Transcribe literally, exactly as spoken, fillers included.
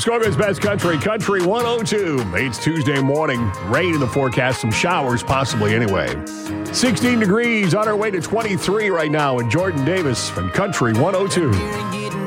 Muskoka's best country, Country one oh two. It's Tuesday morning. Rain in the forecast, some showers possibly anyway. sixteen degrees on our way to twenty-three right now in Jordan Davis and Country one oh two.